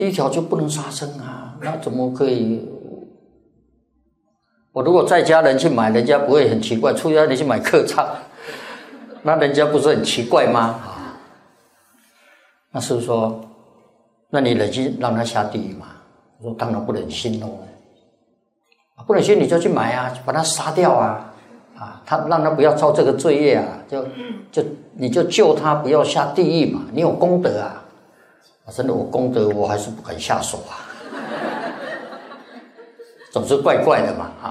一条就不能杀生啊，那怎么可以？我如果在家人去买，人家不会很奇怪；出家人去买客栈，那人家不是很奇怪吗？那是不是说，那你忍心让他下地狱吗？我说当然不忍心哦，不忍心你就去买啊，把他杀掉啊，他让他不要造这个罪业啊，你就救他不要下地狱嘛，你有功德啊。真的我功德我还是不敢下手啊，总是怪怪的嘛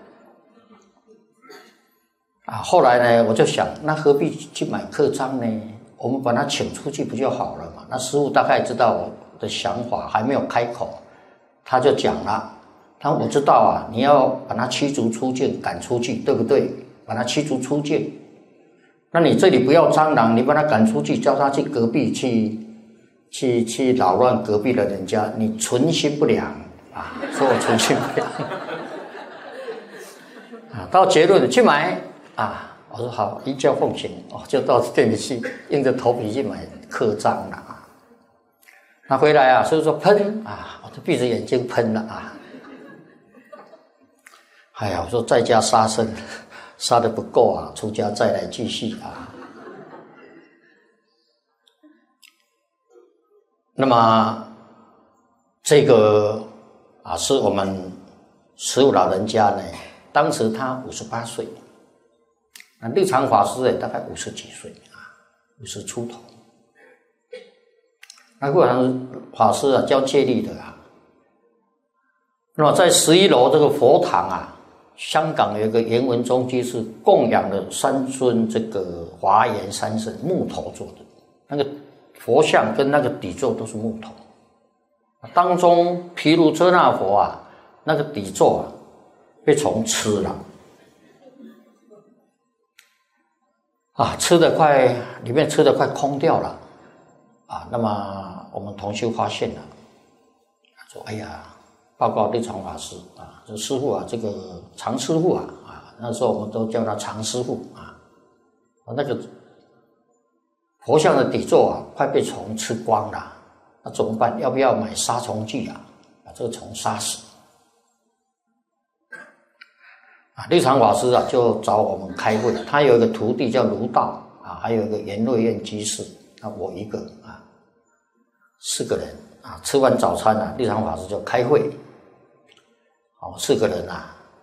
后来呢，我就想，那何必去买客栈呢？我们把他请出去不就好了嘛？那师父大概知道我的想法，还没有开口，他就讲了，我知道啊，你要把他驱逐出境，赶出去，对不对？把他驱逐出境，那你这里不要蟑螂，你把他赶出去，叫他去隔壁去扰乱隔壁的人家，你存心不良说我存心不良到结论去买我说好，依教奉行就到店里去，硬着头皮去买客栈了那回来所以说喷我就闭着眼睛喷了哎呀，我说在家杀生杀得不够出家再来继续那么这个是我们师父老人家呢，当时他58岁，那立场法师大概50几岁50出头。那慧常法师教戒律的那么在11楼这个佛堂香港有一个严文宗居士供养了3尊这个华严三圣，木头做的，那个佛像跟那个底座都是木头，当中毗卢遮那佛那个底座被虫吃了里面吃的快空掉了那么我们同修发现了，说哎呀，报告立场法师这师父这个常师父那时候我们都叫他常师父那个佛像的底座快被虫吃光了，那怎么办？要不要买杀虫剂把这个虫杀死？立场法师就找我们开会，他有一个徒弟叫卢道还有一个严瑞燕居士我一个4个人吃完早餐立场法师就开会4个人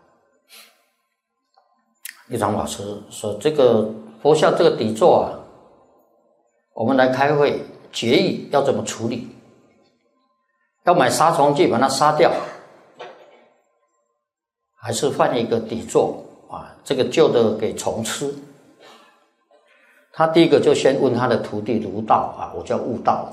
立场法师说这个佛像这个底座我们来开会决议要怎么处理，要买杀虫剂把它杀掉，还是换一个底座这个旧的给虫吃。他第一个就先问他的徒弟卢道我叫悟道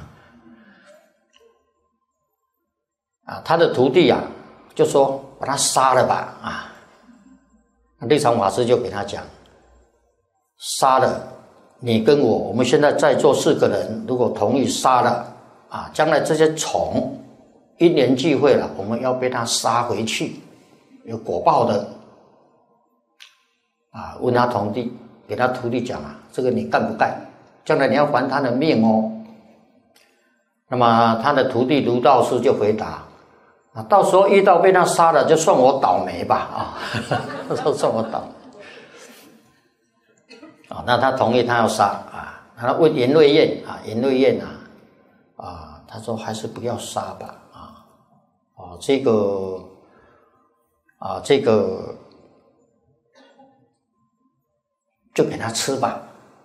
他的徒弟就说把他杀了吧立场法师就给他讲，杀了你跟我们现在在座4个人，如果同意杀了将来这些虫因缘聚会了，我们要被他杀回去，有果报的问他徒弟，给他徒弟讲这个你干不干？将来你要还他的命哦。那么他的徒弟卢道师就回答到时候遇到被他杀了，就算我倒霉吧算我倒霉那他同意他要杀他问严瑞燕严瑞燕他说还是不要杀吧这个就给他吃吧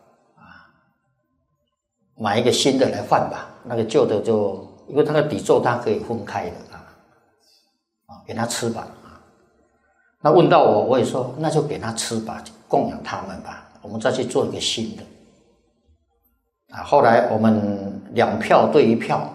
买一个新的来换吧，那个旧的就因为它的底座它可以分开的给他吃吧那问到我也说那就给他吃吧，供养他们吧，我们再去做一个新的后来我们2票对1票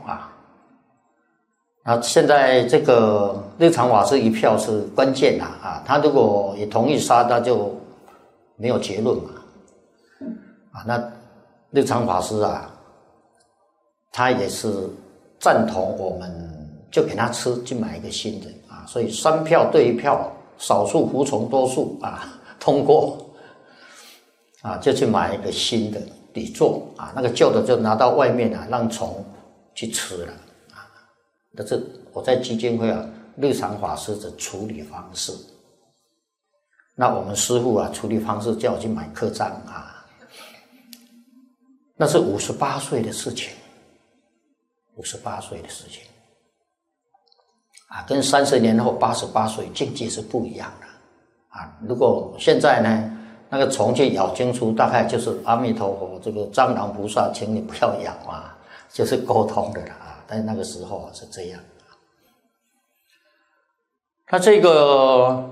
现在这个立场法师1票是关键他如果也同意杀，他就没有结论嘛那立场法师他也是赞同我们就给他吃，去买一个新的所以3票对1票，少数服从多数通过就去买一个新的底座那个旧的就拿到外面让虫去吃了这是我在基金会啊日常法师的处理方式。那我们师父啊处理方式叫我去买课章啊，那是58岁的事情，58岁的事情啊，跟30年后88岁境界是不一样的啊。如果现在呢，那个虫去咬经书，大概就是阿弥陀佛，这个蟑螂菩萨，请你不要咬啊，就是沟通的了啊。但是那个时候是这样。那这个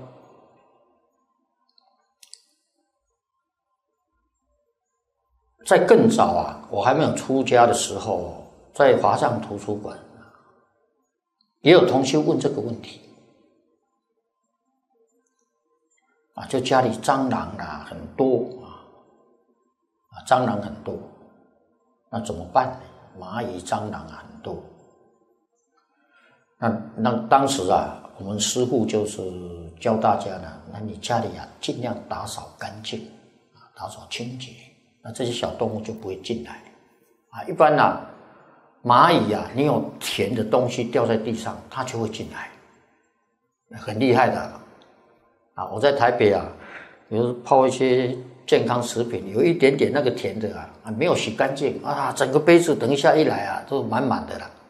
在更早啊，我还没有出家的时候，在华藏图书馆也有同修问这个问题啊，就家里蟑螂啊很多啊，蟑螂很多，那怎么办呢？蚂蚁、蟑螂啊很多。那当时啊，我们师父就是教大家呢，那你家里啊尽量打扫干净啊，打扫清洁，那这些小动物就不会进来啊。一般啊，蚂蚁啊，你有甜的东西掉在地上，它就会进来，很厉害的啊。我在台北啊，比如泡一些健康食品，有一点点那个甜的啊，没有洗干净啊，整个杯子等一下一来啊，都满满的了。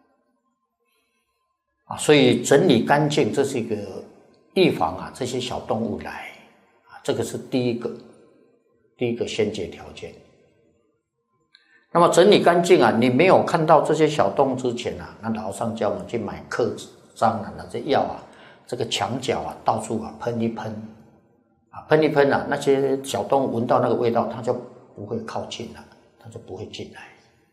啊，所以整理干净，这是一个预防啊这些小动物来啊，这个是第一个先决条件。那么整理干净啊，你没有看到这些小动物之前啊，那老上叫我们去买克蟑螂的这药啊，这个墙角啊到处啊喷一喷啊，喷一喷啊，那些小动物闻到那个味道，它就不会靠近了，它就不会进来。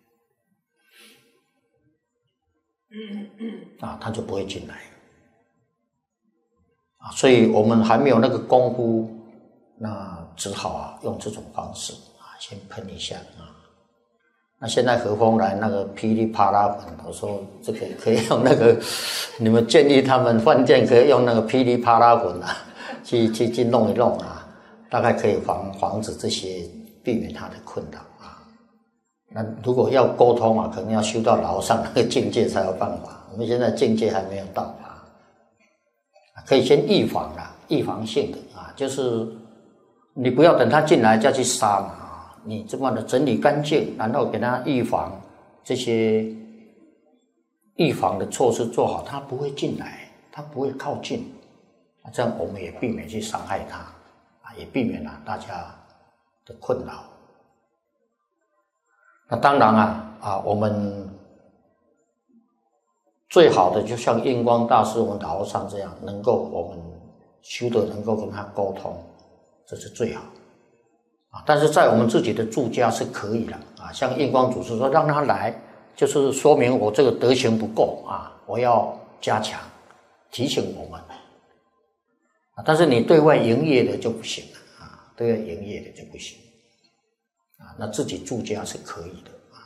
啊，他就不会进来啊，所以我们还没有那个功夫，那只好啊用这种方式啊，先喷一下啊。那现在和风来那个噼里啪啦粉，我说这个可以用那个，你们建议他们饭店可以用那个噼里啪啦粉啊，去弄一弄啊，大概可以防止这些，避免他的困扰。那如果要沟通啊，可能要修到牢上那个境界才有办法。我们现在境界还没有到啊，可以先预防啦，预防性的啊，就是你不要等他进来再去杀嘛啊，你这么的整理干净，然后给他预防这些预防的措施做好，他不会进来，他不会靠近，这样我们也避免去伤害他啊，也避免了大家的困扰。那当然啊，我们最好的就像印光大师、我们老和尚这样，能够我们修的能够跟他沟通，这是最好啊。但是在我们自己的住家是可以的啊，像印光祖师说让他来，就是说明我这个德行不够啊，我要加强，提醒我们啊。但是你对外营业的就不行了啊，对外营业的就不行。那自己住家是可以的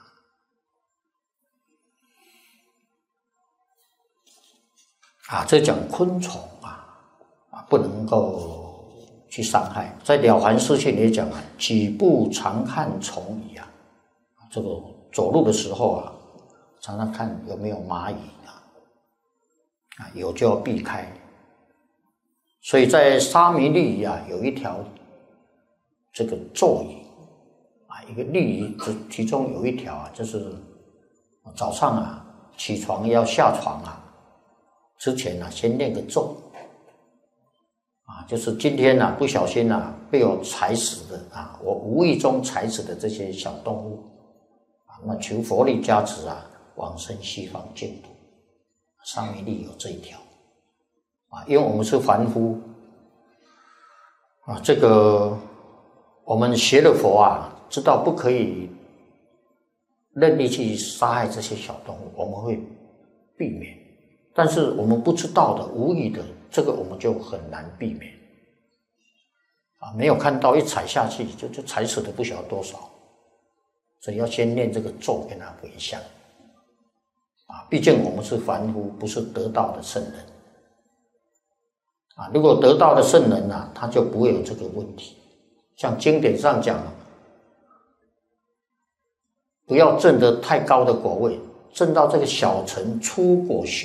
啊，这讲昆虫啊，不能够去伤害。在《了凡四训》也讲啊，举步常看虫蚁啊，这个走路的时候啊，常常看有没有蚂蚁啊，有就要避开。所以在沙弥律仪啊，有一条这个咒语。一个律仪其中有一条啊，就是早上啊起床要下床啊之前啊先念个咒啊，就是今天啊不小心啊被我踩死的啊，我无意中踩死的这些小动物啊，那求佛力加持啊，往生西方净土。沙弥律有这一条啊，因为我们是凡夫啊，这个我们学了佛啊。知道不可以任意去杀害这些小动物，我们会避免。但是我们不知道的、无意的，这个我们就很难避免。啊，没有看到一踩下去就踩死的不晓得多少，所以要先念这个咒跟他回向。啊，毕竟我们是凡夫，不是得道的圣人。啊，如果得道的圣人啊，他就不会有这个问题。像经典上讲，不要证得太高的果位， 正到这个小乘出果虚